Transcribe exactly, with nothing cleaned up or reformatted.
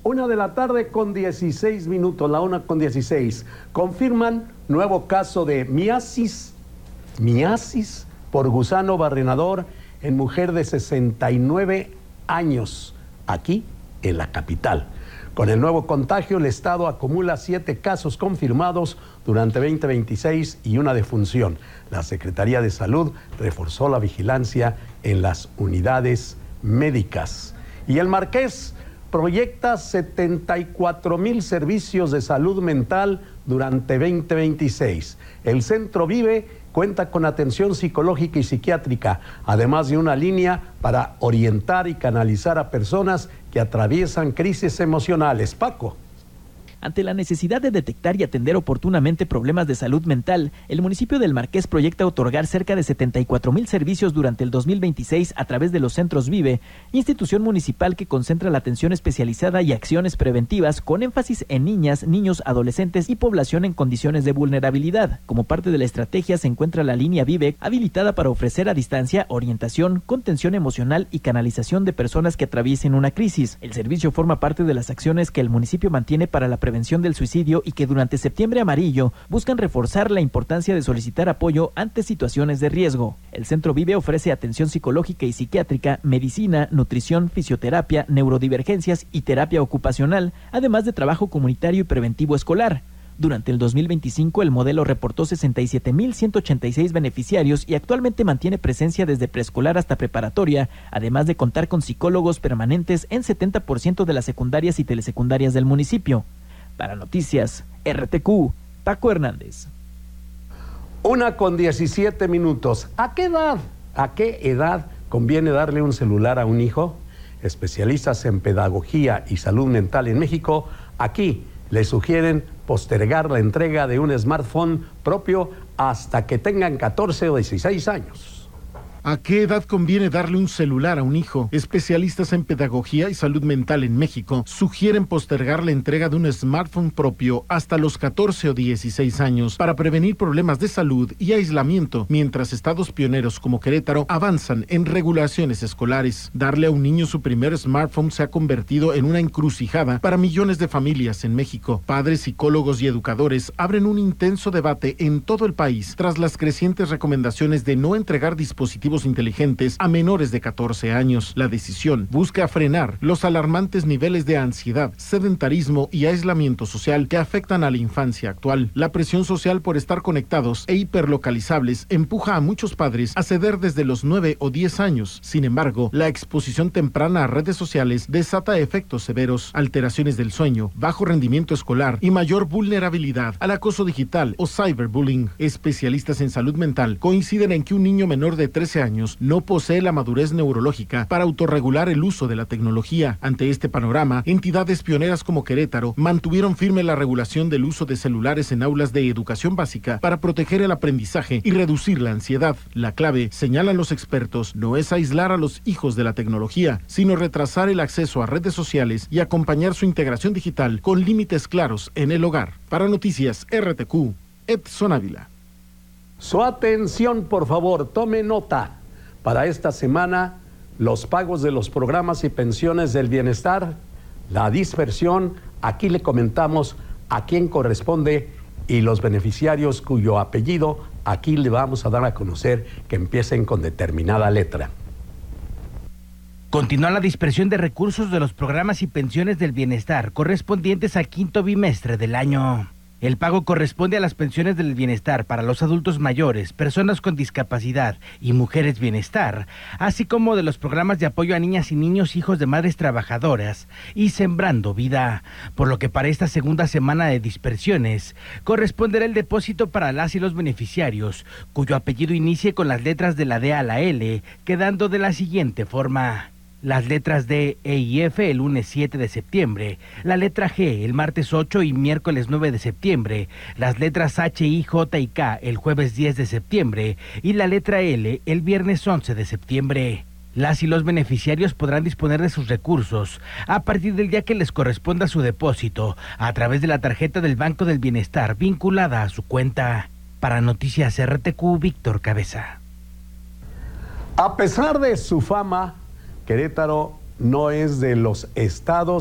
Una de la tarde con dieciséis minutos, la una con dieciséis. Confirman nuevo caso de miasis, miasis por gusano barrenador en mujer de sesenta y nueve años, aquí en la capital. Con el nuevo contagio, el Estado acumula siete casos confirmados durante veinte veintiséis y una defunción. La Secretaría de Salud reforzó la vigilancia en las unidades médicas. Y el Marqués proyecta setenta y cuatro mil servicios de salud mental durante veinte veintiséis. El Centro Vive cuenta con atención psicológica y psiquiátrica, además de una línea para orientar y canalizar a personas que atraviesan crisis emocionales. Paco. Ante la necesidad de detectar y atender oportunamente problemas de salud mental, el municipio del Marqués proyecta otorgar cerca de setenta y cuatro mil servicios durante el dos mil veintiséis a través de los Centros Vive, institución municipal que concentra la atención especializada y acciones preventivas con énfasis en niñas, niños, adolescentes y población en condiciones de vulnerabilidad. Como parte de la estrategia se encuentra la línea Vive, habilitada para ofrecer a distancia orientación, contención emocional y canalización de personas que atraviesen una crisis. El servicio forma parte de las acciones que el municipio mantiene para la prevención prevención del suicidio y que durante Septiembre Amarillo buscan reforzar la importancia de solicitar apoyo ante situaciones de riesgo. El Centro Vive ofrece atención psicológica y psiquiátrica, medicina, nutrición, fisioterapia, neurodivergencias y terapia ocupacional, además de trabajo comunitario y preventivo escolar. Durante el dos mil veinticinco, el modelo reportó sesenta y siete mil ciento ochenta y seis beneficiarios y actualmente mantiene presencia desde preescolar hasta preparatoria, además de contar con psicólogos permanentes en setenta por ciento de las secundarias y telesecundarias del municipio. Para Noticias R T Q, Paco Hernández. Una con diecisiete minutos. ¿A qué edad, a qué edad conviene darle un celular a un hijo? Especialistas en pedagogía y salud mental en México, aquí le sugieren postergar la entrega de un smartphone propio hasta que tengan catorce o dieciséis años. ¿A qué edad conviene darle un celular a un hijo? Especialistas en pedagogía y salud mental en México sugieren postergar la entrega de un smartphone propio hasta los catorce o dieciséis años para prevenir problemas de salud y aislamiento, mientras estados pioneros como Querétaro avanzan en regulaciones escolares. Darle a un niño su primer smartphone se ha convertido en una encrucijada para millones de familias en México. Padres, psicólogos y educadores abren un intenso debate en todo el país tras las crecientes recomendaciones de no entregar dispositivos inteligentes a menores de catorce años. La decisión busca frenar los alarmantes niveles de ansiedad, sedentarismo y aislamiento social que afectan a la infancia actual. La presión social por estar conectados e hiperlocalizables empuja a muchos padres a ceder desde los nueve o diez años. Sin embargo, la exposición temprana a redes sociales desata efectos severos, alteraciones del sueño, bajo rendimiento escolar y mayor vulnerabilidad al acoso digital o cyberbullying. Especialistas en salud mental coinciden en que un niño menor de trece años no posee la madurez neurológica para autorregular el uso de la tecnología. Ante este panorama, entidades pioneras como Querétaro mantuvieron firme la regulación del uso de celulares en aulas de educación básica para proteger el aprendizaje y reducir la ansiedad. La clave, señalan los expertos, no es aislar a los hijos de la tecnología, sino retrasar el acceso a redes sociales y acompañar su integración digital con límites claros en el hogar. Para Noticias R T Q, Edson Ávila. Su atención, por favor, tome nota. Para esta semana, los pagos de los programas y pensiones del bienestar, la dispersión, aquí le comentamos a quién corresponde y los beneficiarios cuyo apellido aquí le vamos a dar a conocer que empiecen con determinada letra. Continúa la dispersión de recursos de los programas y pensiones del bienestar correspondientes al quinto bimestre del año. El pago corresponde a las pensiones del bienestar para los adultos mayores, personas con discapacidad y mujeres bienestar, así como de los programas de apoyo a niñas y niños hijos de madres trabajadoras y Sembrando Vida, por lo que para esta segunda semana de dispersiones corresponderá el depósito para las y los beneficiarios, cuyo apellido inicie con las letras de la D a la L, quedando de la siguiente forma: las letras D, E y F el lunes siete de septiembre, la letra G el martes ocho y miércoles nueve de septiembre, las letras H, I, J y K el jueves diez de septiembre y la letra L el viernes once de septiembre. Las y los beneficiarios podrán disponer de sus recursos a partir del día que les corresponda su depósito a través de la tarjeta del Banco del Bienestar vinculada a su cuenta. Para Noticias R T Q, Víctor Cabeza. A pesar de su fama, Querétaro no es de los estados